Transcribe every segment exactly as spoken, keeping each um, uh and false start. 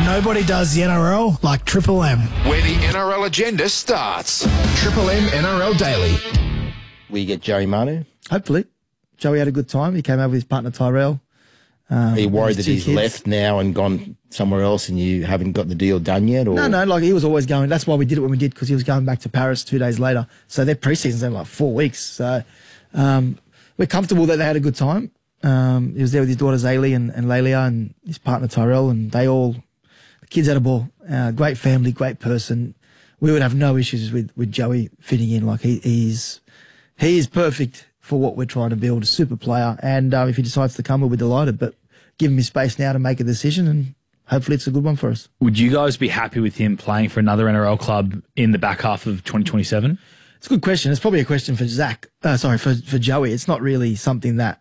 Nobody does the N R L like Triple M. Where the N R L agenda starts. Triple M N R L Daily. We get Joey Manu. Hopefully. Joey had a good time. He came over with his partner Tyrell. Um, Are you worried that two he's kids. left now and gone somewhere else and you haven't got the deal done yet? Or? No, no, like he was always going. That's why we did it when we did, because he was going back to Paris two days later. So their pre-season's in like four weeks. So um, we're comfortable that they had a good time. Um, he was there with his daughters Ailey and, and Lelia and his partner Tyrell, and they all, the kids had a ball. Uh, great family, great person. We would have no issues with, with Joey fitting in. Like he, he's, he is perfect for what we're trying to build, a super player. And uh, if he decides to come, we'll be delighted. But give him his space now to make a decision, and hopefully it's a good one for us. Would you guys be happy with him playing for another N R L club in the back half of twenty twenty-seven? It's a good question. It's probably a question for Zach. Uh, sorry, for, for Joey. It's not really something that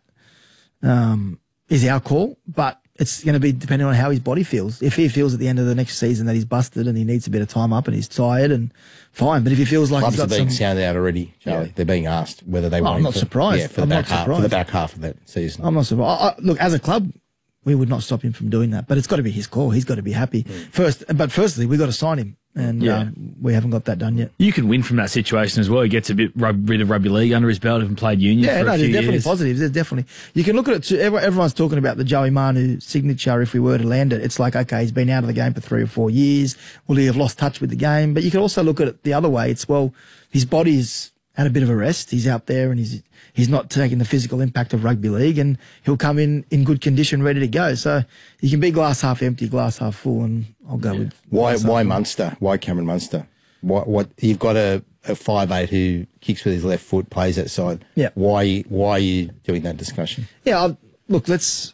um, is our call, but it's going to be depending on how his body feels. If he feels at the end of the next season that he's busted and he needs a bit of time up and he's tired, and fine. But if he feels like Clubs he's are got being some, sounded out already, Charlie. Yeah. They're being asked whether they Oh, want I'm him not for, surprised. Yeah, for the I'm back not half, for the surprised. back half of that season. I'm not surprised. I, I, look, as a club, we would not stop him from doing that, but it's got to be his call. He's got to be happy Mm. first. But firstly, we got to sign him, and Yeah. um, we haven't got that done yet. You can win from that situation as well. He gets a bit rub, rid of rugby league under his belt, having played union Yeah, for no, a there's few definitely years. positives. There's definitely. You can look at it too. Everyone, everyone's talking about the Joey Manu signature. If we were to land it, it's like, okay, he's been out of the game for three or four years. Will he have lost touch with the game? But you can also look at it the other way. It's, well, his body's had a bit of a rest. He's out there and he's he's not taking the physical impact of rugby league, and he'll come in in good condition, ready to go. So you can be glass half empty, glass half full, and I'll go with Why glass half why full. Munster? Why Cameron Munster? What, what you've got a, a five eight who kicks with his left foot, plays that side. Yeah. Why why are you doing that discussion? Yeah, I'll, look, let's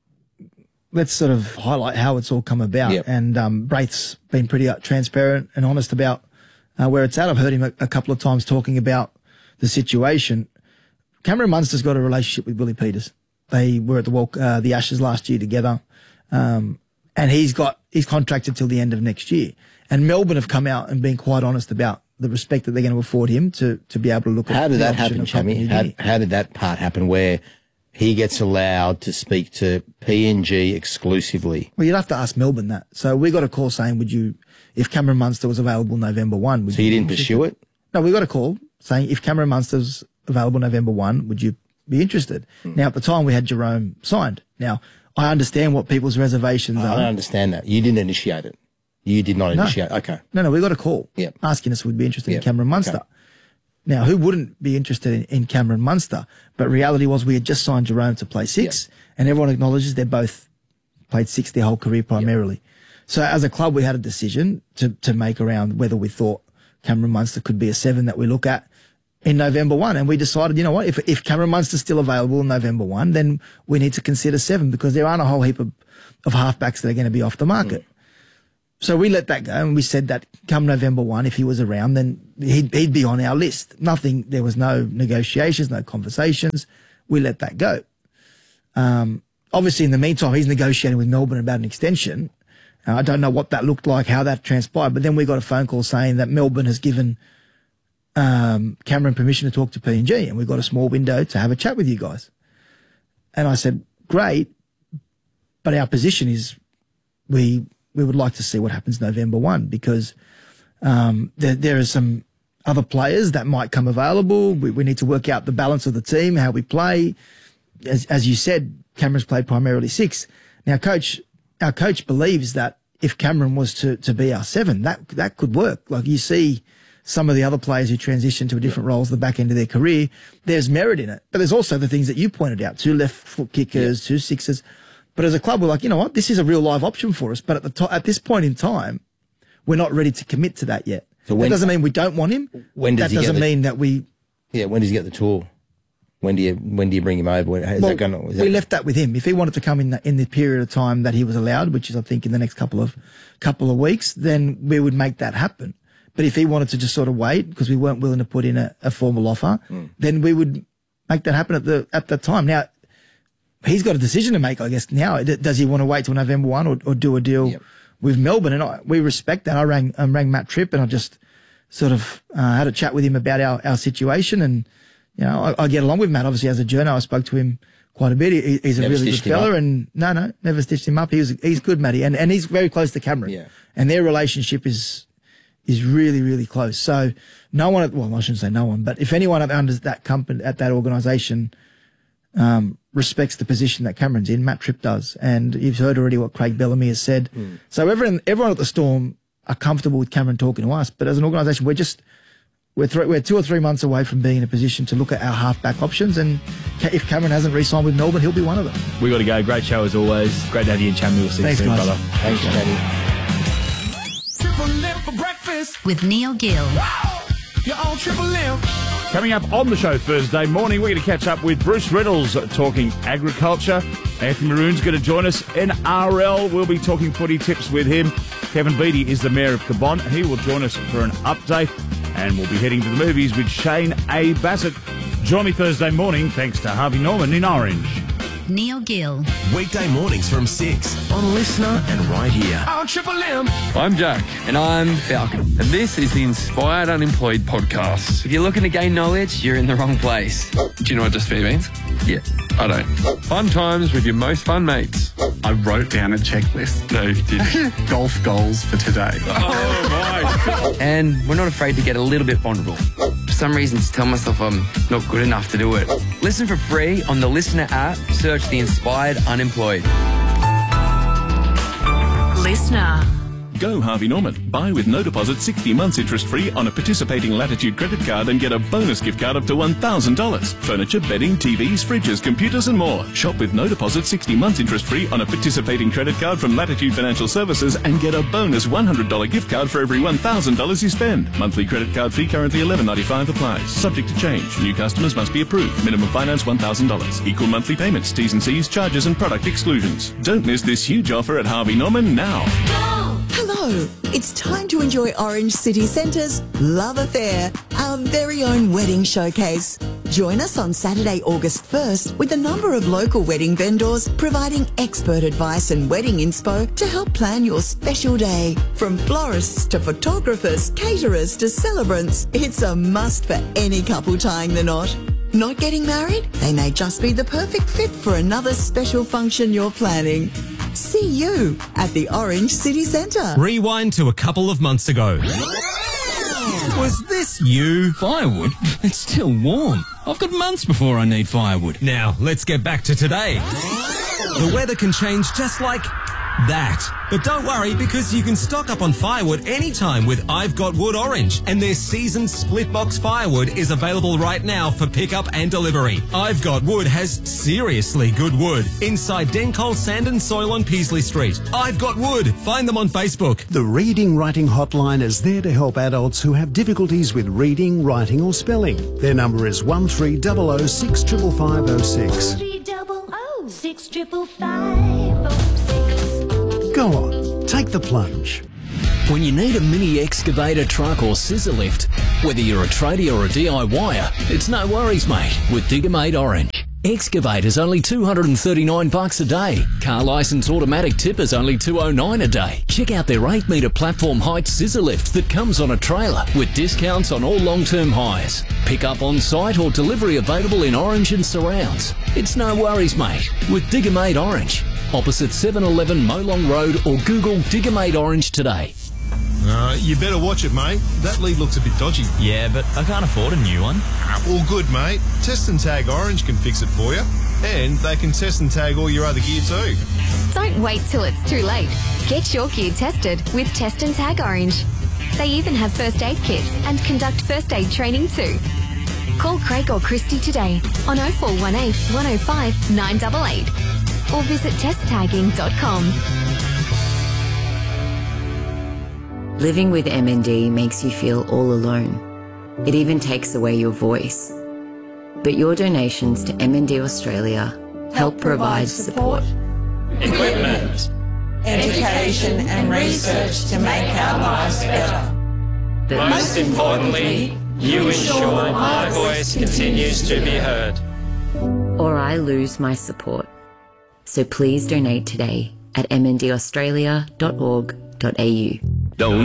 let's sort of highlight how it's all come about. Yep. And um, Braith's been pretty uh, transparent and honest about uh, where it's at. I've heard him a, a couple of times talking about the situation. Cameron Munster's got a relationship with Willie Peters. They were at the walk, uh, the Ashes last year together, um, and he's got he's contracted till the end of next year. And Melbourne have come out and been quite honest about the respect that they're going to afford him to to be able to look at. How did the that option happen, of Papua Chammy? New How, Guinea. how did that part happen where he gets allowed to speak to P N G exclusively? Well, you'd have to ask Melbourne that. So we got a call saying, would you, if Cameron Munster was available November first, would So you be didn't pursue it? No, we got a call saying, if Cameron Munster's available November first, would you be interested? Hmm. Now, at the time, we had Jerome signed. Now, I understand what people's reservations I don't are. understand that. You didn't initiate it. You did not No. initiate. Okay. No, no, we got a call Yep. asking us if we'd be interested in Yep. Cameron Munster. Okay. Now, who wouldn't be interested in, in Cameron Munster? But reality was we had just signed Jerome to play six, and everyone acknowledges they're both played six their whole career primarily. So as a club, we had a decision to, to make around whether we thought Cameron Munster could be a seven that we look at in November first. And we decided, you know what, if, if Cameron Munster's still available in November first, then we need to consider seven, because there aren't a whole heap of, of halfbacks that are going to be off the market. Mm. So we let that go, and we said that come November first, if he was around, then he'd, he'd be on our list. Nothing, there was no negotiations, no conversations. We let that go. Um, obviously, in the meantime, he's negotiating with Melbourne about an extension. Uh, I don't know what that looked like, how that transpired, but then we got a phone call saying that Melbourne has given um, Cameron permission to talk to P N G, and we've got a small window to have a chat with you guys. And I said, great, but our position is we we would like to see what happens November first, because um, there, there are some other players that might come available. We, we need to work out the balance of the team, how we play. As, as you said, Cameron's played primarily six. Now, coach, our coach believes that if Cameron was to, to be our seven, that that could work. Like you see some of the other players who transition to different roles at the back end of their career, there's merit in it. But there's also the things that you pointed out, two left foot kickers, two sixes. But as a club, we're like, you know what, this is a real live option for us. But at the to- at this point in time, we're not ready to commit to that yet. So that when- doesn't mean we don't want him. When does that he get doesn't the- mean that we. Yeah. When does he get the tour? When do you when do you bring him over? Is Well, that going to? we left that with him. If he wanted to come in the, in the period of time that he was allowed, which is I think in the next couple of couple of weeks, then we would make that happen. But if he wanted to just sort of wait because we weren't willing to put in a, a formal offer, Mm. then we would make that happen at the at that time. Now he's got a decision to make, I guess. Now does he want to wait till November first or, or do a deal Yep. with Melbourne? And I, we respect that. I rang um, rang Matt Tripp and I just sort of uh, had a chat with him about our our situation and. You know, I, I get along with Matt. Obviously, as a journo, I spoke to him quite a bit. He, he's a Never really good stitched him fella, up? and no, no, never stitched him up. He was he's good, Matty, and and he's very close to Cameron. Yeah. And their relationship is is really really close. So no one, at, well, I shouldn't say no one, but if anyone under that company at that organisation um, respects the position that Cameron's in, Matt Tripp does. And you've heard already what Craig Bellamy has said. Mm. So everyone everyone at the Storm are comfortable with Cameron talking to us, but as an organisation, we're just we're th- we're two or three months away from being in a position to look at our half-back options, and ca- if Cameron hasn't re-signed with Melbourne, he'll be one of them. We got to go. Great show as always. Great to have you in Chan. We'll see Thanks, you soon, guys. brother. Thanks, Matty. Triple M for breakfast. With Neil Gill. You're on Triple M. Coming up on the show Thursday morning, we're going to catch up with Bruce Reynolds talking agriculture. Anthony Maroon's going to join us. N R L, we'll be talking footy tips with him. Kevin Beattie is the mayor of Cabon. He will join us for an update. And we'll be heading to the movies with Shane A. Bassett. Join me Thursday morning, thanks to Harvey Norman in Orange. Neil Gill. Weekday mornings from six on Listener and right here. On Triple M. I'm Jack. And I'm Falcon. And this is the Inspired Unemployed podcast. If you're looking to gain knowledge, you're in the wrong place. Do you know what despair means? Yeah, I don't. Fun times with your most fun mates. I wrote down a checklist. No, you didn't. Golf goals for today. Oh, my. And we're not afraid to get a little bit vulnerable. For some reason, to tell myself I'm not good enough to do it. Listen for free on the Listener app. Search the Inspired Unemployed. Listener. Go Harvey Norman. Buy with no deposit sixty months interest free on a participating Latitude credit card and get a bonus gift card up to one thousand dollars. Furniture, bedding, T Vs, fridges, computers and more. Shop with no deposit sixty months interest free on a participating credit card from Latitude Financial Services and get a bonus one hundred dollars gift card for every one thousand dollars you spend. Monthly credit card fee currently eleven ninety-five applies. Subject to change. New customers must be approved. Minimum finance one thousand dollars. Equal monthly payments. T's and C's, charges and product exclusions. Don't miss this huge offer at Harvey Norman now. Hello, it's time to enjoy Orange City Centre's Love Affair, our very own wedding showcase. Join us on Saturday, August first with a number of local wedding vendors providing expert advice and wedding inspo to help plan your special day. From florists to photographers, caterers to celebrants, it's a must for any couple tying the knot. Not getting married? They may just be the perfect fit for another special function you're planning. See you at the Orange City Centre. Rewind to a couple of months ago. Was this you? Firewood? It's still warm. I've got months before I need firewood. Now, let's get back to today. The weather can change just like that. But don't worry, because you can stock up on firewood anytime with I've Got Wood Orange, and their seasoned split box firewood is available right now for pickup and delivery. I've Got Wood has seriously good wood inside Dencol Sand and Soil on Peasley Street. I've Got Wood. Find them on Facebook. The Reading Writing Hotline is there to help adults who have difficulties with reading, writing or spelling. Their number is one three zero zero six five five five zero six. three zero zero six five five five zero six. Go on, take the plunge. When you need a mini excavator, truck or scissor lift, whether you're a tradie or a DIYer, it's no worries, mate, with Digger-Mate Orange. Excavators only two hundred thirty-nine bucks a day. Car license automatic tippers only two hundred nine a day. Check out their eight metre platform height scissor lift that comes on a trailer with discounts on all long-term hires. Pick up on site or delivery available in Orange and surrounds. It's no worries, mate, with Digger-Mate Orange. Opposite seven eleven Molong Road or Google Digger-Mate Orange today. Uh, you better watch it, mate. That lead looks a bit dodgy. Yeah, but I can't afford a new one. All good, mate. Test and Tag Orange can fix it for you. And they can test and tag all your other gear too. Don't wait till it's too late. Get your gear tested with Test and Tag Orange. They even have first aid kits and conduct first aid training too. Call Craig or Christy today on oh four one eight, one oh five, nine eight eight or visit test tagging dot com. Living with M N D makes you feel all alone. It even takes away your voice. But your donations to M N D Australia help provide support, equipment, education and research to make our lives better. But most importantly, you ensure my voice continues to be heard. Or I lose my support. So please donate today at m n d australia dot org dot a u. Don't